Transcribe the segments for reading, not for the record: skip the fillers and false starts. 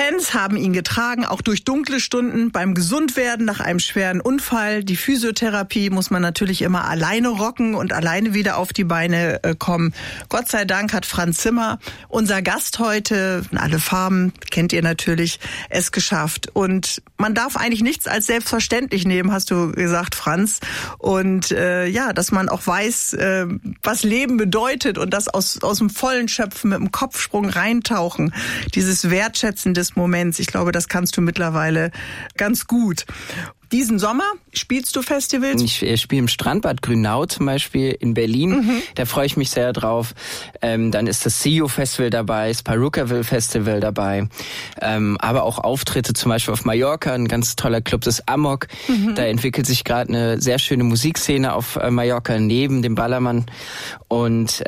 Fans haben ihn getragen, auch durch dunkle Stunden, beim Gesundwerden nach einem schweren Unfall. Die Physiotherapie muss man natürlich immer alleine rocken und alleine wieder auf die Beine kommen. Gott sei Dank hat Franz Zimmer, unser Gast heute, alle Farben, kennt ihr natürlich, es geschafft. Und man darf eigentlich nichts als selbstverständlich nehmen, hast du gesagt, Franz. Und dass man auch weiß, was Leben bedeutet und das aus dem Vollen schöpfen, mit dem Kopfsprung reintauchen, dieses Wertschätzen des Moments. Ich glaube, das kannst du mittlerweile ganz gut. Diesen Sommer spielst du Festivals? Ich spiele im Strandbad Grünau zum Beispiel in Berlin. Da freue ich mich sehr drauf. Dann ist das CEO Festival dabei, das Perukaville Festival dabei. Aber auch Auftritte zum Beispiel auf Mallorca, ein ganz toller Club, das Amok. Da entwickelt sich gerade eine sehr schöne Musikszene auf Mallorca neben dem Ballermann. Und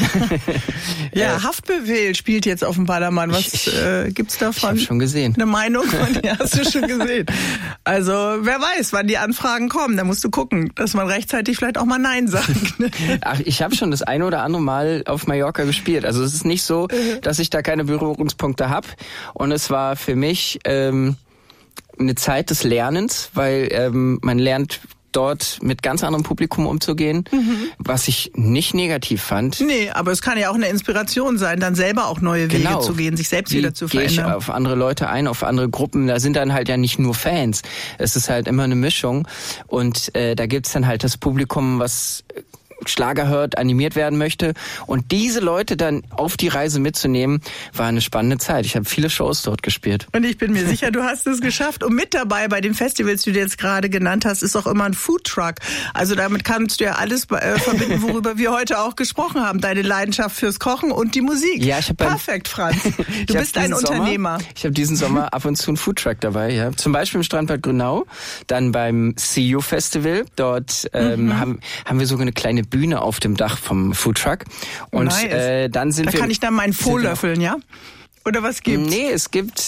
Haftbefehl spielt jetzt auf dem Ballermann. Was gibt's davon? Ich habe schon gesehen. Eine Meinung? Ja, hast du schon gesehen. Also wer weiß, wann die Anfragen kommen. Da musst du gucken, dass man rechtzeitig vielleicht auch mal Nein sagt. Ach, ich habe schon das eine oder andere Mal auf Mallorca gespielt. Also es ist nicht so, dass ich da keine Berührungspunkte habe. Und es war für mich eine Zeit des Lernens, weil man lernt dort mit ganz anderem Publikum umzugehen, was ich nicht negativ fand. Nee, aber es kann ja auch eine Inspiration sein, dann selber auch neue Wege zu gehen, sich selbst wieder zu verändern. Gehe ich auf andere Leute ein, auf andere Gruppen. Da sind dann halt ja nicht nur Fans. Es ist halt immer eine Mischung. Und da gibt's dann halt das Publikum, was Schlager hört, animiert werden möchte. Und diese Leute dann auf die Reise mitzunehmen, war eine spannende Zeit. Ich habe viele Shows dort gespielt. Und ich bin mir sicher, du hast es geschafft. Und mit dabei bei den Festivals, die du jetzt gerade genannt hast, ist auch immer ein Foodtruck. Also damit kannst du ja alles verbinden, worüber wir heute auch gesprochen haben. Deine Leidenschaft fürs Kochen und die Musik. Ja, Perfekt, Franz. Du bist ein Unternehmer. Ich habe diesen Sommer ab und zu einen Foodtruck dabei. Ja. Zum Beispiel im Strandbad Grünau, dann beim CEO Festival. Dort haben wir sogar eine kleine Bühne auf dem Dach vom Foodtruck. Und nice. Dann sind da kann ich dann meinen Faux löffeln, ja? Oder was gibt's? Nee, es gibt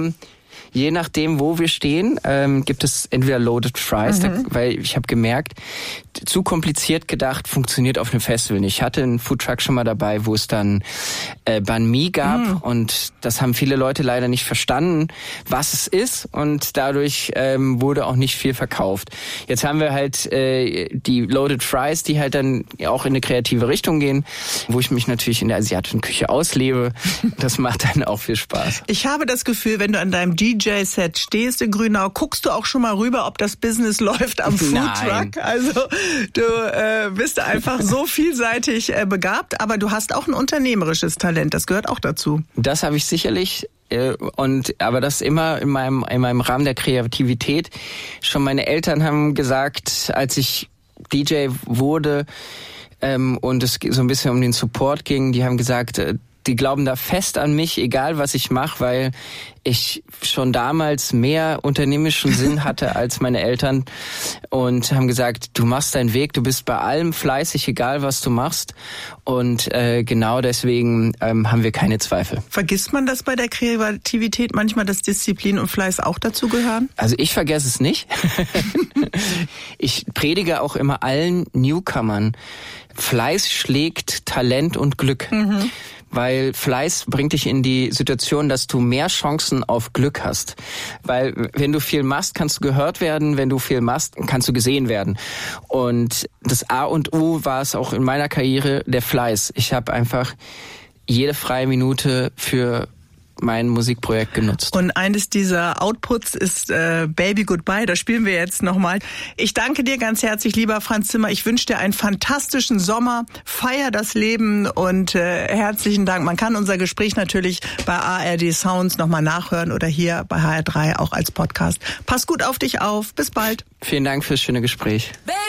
je nachdem, wo wir stehen, gibt es entweder Loaded Fries, weil ich habe gemerkt, zu kompliziert gedacht, funktioniert auf einem Festival nicht. Ich hatte einen Foodtruck schon mal dabei, wo es dann Banh Mi gab und das haben viele Leute leider nicht verstanden, was es ist und dadurch wurde auch nicht viel verkauft. Jetzt haben wir halt die Loaded Fries, die halt dann auch in eine kreative Richtung gehen, wo ich mich natürlich in der asiatischen Küche auslebe. Das macht dann auch viel Spaß. Ich habe das Gefühl, wenn du an deinem DJ-Set stehst in Grünau, guckst du auch schon mal rüber, ob das Business läuft am Foodtruck. Also du bist einfach so vielseitig begabt, aber du hast auch ein unternehmerisches Talent, das gehört auch dazu. Das habe ich sicherlich. Aber das immer in meinem Rahmen der Kreativität. Schon meine Eltern haben gesagt, als ich DJ wurde und es so ein bisschen um den Support ging, die haben gesagt, die glauben da fest an mich, egal was ich mache, weil ich schon damals mehr unternehmerischen Sinn hatte als meine Eltern und haben gesagt, du machst deinen Weg, du bist bei allem fleißig, egal was du machst und genau deswegen haben wir keine Zweifel. Vergisst man das bei der Kreativität manchmal, dass Disziplin und Fleiß auch dazu gehören? Also ich vergesse es nicht. Ich predige auch immer allen Newcomern, Fleiß schlägt Talent und Glück. Weil Fleiß bringt dich in die Situation, dass du mehr Chancen auf Glück hast. Weil wenn du viel machst, kannst du gehört werden. Wenn du viel machst, kannst du gesehen werden. Und das A und O war es auch in meiner Karriere, der Fleiß. Ich habe einfach jede freie Minute für mein Musikprojekt genutzt. Und eines dieser Outputs ist Baby Goodbye. Das spielen wir jetzt nochmal. Ich danke dir ganz herzlich, lieber Franz Zimmer. Ich wünsche dir einen fantastischen Sommer. Feier das Leben und herzlichen Dank. Man kann unser Gespräch natürlich bei ARD Sounds nochmal nachhören oder hier bei HR3 auch als Podcast. Pass gut auf dich auf. Bis bald. Vielen Dank fürs schöne Gespräch. Baby.